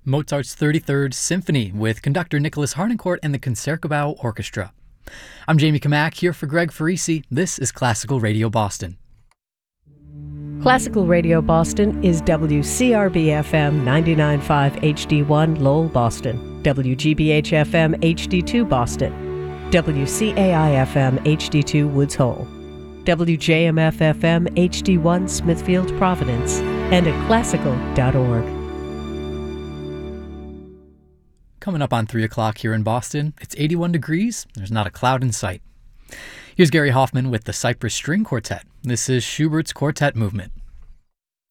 Mozart's 33rd Symphony with conductor Nicholas Harnoncourt and the Concertgebouw Orchestra. I'm Jamie Kamak here for Greg Farisi. This is Classical Radio Boston. Classical Radio Boston is WCRB-FM 99.5 HD1 Lowell, Boston, WGBH-FM HD2 Boston, WCAI-FM HD2 Woods Hole, WJMF-FM HD1 Smithfield, Providence, and at classical.org. Coming up on 3 o'clock here in Boston, it's 81 degrees. There's not a cloud in sight. Here's Gary Hoffman with the Cypress String Quartet. This is Schubert's Quartet Movement.